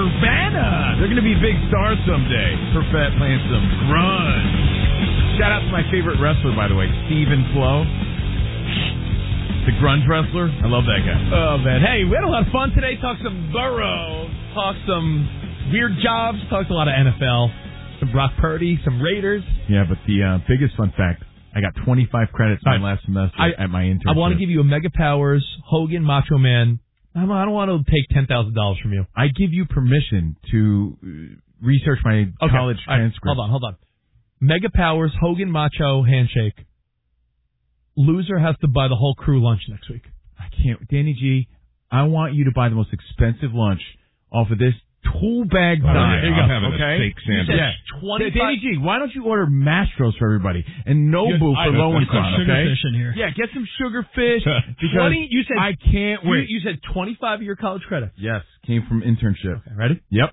Nirvana. They're going to be big stars someday. Perfect playing some grunge. Shout out to my favorite wrestler, by the way, Steven Flo. The grunge wrestler. I love that guy. Oh, man. Hey, we had a lot of fun today. Talked some Burrow. Talked some weird jobs. Talked a lot of NFL. Some Brock Purdy. Some Raiders. Yeah, but the biggest fun fact, I got 25 credits my last semester at my internship. I want to give you a Mega Powers, Hogan, Macho Man. I don't want to take $10,000 from you. I give you permission to research my college transcript. Right, hold on. Mega Powers, Hogan, Macho, handshake. Loser has to buy the whole crew lunch next week. I can't. Danny G, I want you to buy the most expensive lunch off of this tool bag dime. There you go. I'm having a steak sandwich. Yeah. Danny G, why don't you order Mastros for everybody and Nobu for low income, okay? Sugarfish in here. Yeah, get some sugarfish. Because you said, I can't wait. You said 25 of your college credits. Yes, came from internship. Okay, ready? Yep.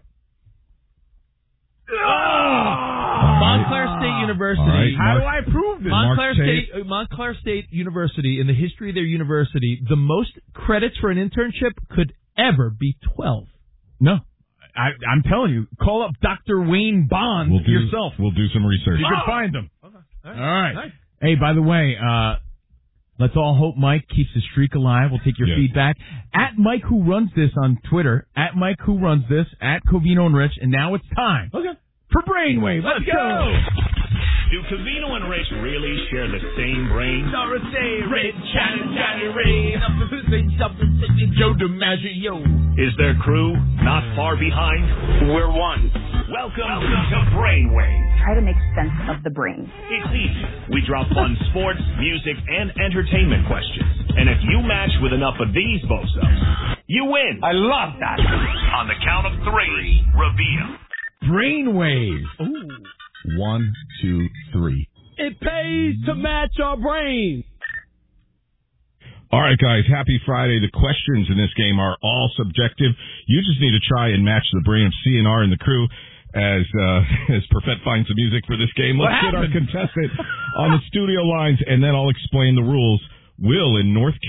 Montclair State University. Right, How do I prove this? Montclair State University, in the history of their university, the most credits for an internship could ever be 12. No. I'm telling you, call up Dr. Wayne Bond yourself. We'll do some research. You can find them. Okay. All right. Nice. Hey, by the way, let's all hope Mike keeps his streak alive. We'll take your feedback. At Mike Who Runs This on Twitter. At Mike Who Runs This. At Covino and Rich. And now it's time for Brainwave. Let's go. Do Covino and Rich really share the same brain? Doris Day, Red, Johnny Ray, Joe DiMaggio. Is their crew not far behind? We're one. Welcome to Brainwave. Try to make sense of the brain. It's easy. We drop fun sports, music, and entertainment questions. And if you match with enough of these bozos, you win. I love that. On the count of three, reveal. Brainwave. Ooh. 1, 2, 3. It pays to match our brain. All right, guys, happy Friday. The questions in this game are all subjective. You just need to try and match the brain of CNR and the crew as Perfett finds the music for this game. Let's get our contestant on the studio lines, and then I'll explain the rules. Will in North